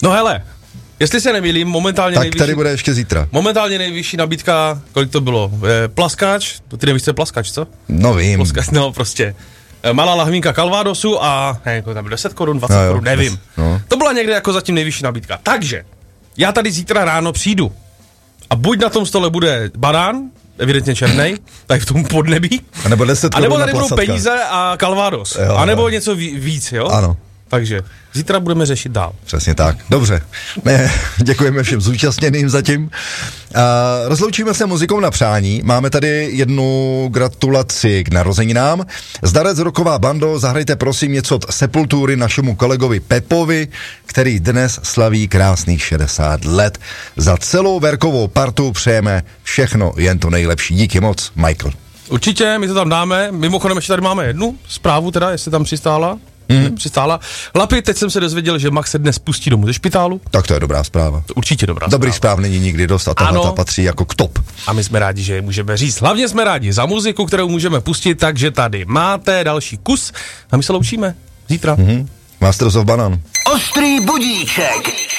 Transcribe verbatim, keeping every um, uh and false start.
No hele, jestli se nemýlím, momentálně tak nejvyšší... tady bude ještě zítra. Momentálně nejvyšší nabídka, kolik to bylo? E, plaskač, ty nevíš, co je plaskač, co? No vím. Plaskač, no prostě. E, malá lahvínka Calvadosu a, ne, jako tam deset korun, dvacet no, korun, nevím. No. To byla někde jako zatím nejvyšší nabídka. Takže, já tady zítra ráno přijdu a buď na tom stole bude banán, evidentně černej, tady v tom podnebí, a nebo deset korun a nebo tady budou plasatka. peníze a Calvados, jo, a nebo jo. něco víc, jo? Ano. Takže zítra budeme řešit dál. Přesně tak. Dobře. My děkujeme všem zúčastněným zatím. Uh, rozloučíme se muzikou na přání. Máme tady jednu gratulaci k narozeninám. Zdarec roková bando, zahrajte prosím něco od Sepultury našemu kolegovi Pepovi, který dnes slaví krásných šedesát let. Za celou Verkovou partu přejeme všechno, jen to nejlepší. Díky moc, Michael. Určitě, my to tam dáme. Mimochodem ještě tady máme jednu zprávu, teda, jestli tam přistála. Hmm. Přistála. Lapi, teď jsem se dozvěděl, že Max se dnes pustí domů ze špitálu. Tak to je dobrá zpráva. To určitě dobrá Dobrý zpráva. zpráv není nikdy dost a tahle ta patří jako k top. A my jsme rádi, že je můžeme říct. Hlavně jsme rádi za muziku, kterou můžeme pustit, takže tady máte další kus a my se loučíme zítra. Mm-hmm. Masters of Banan. Ostrý budíček.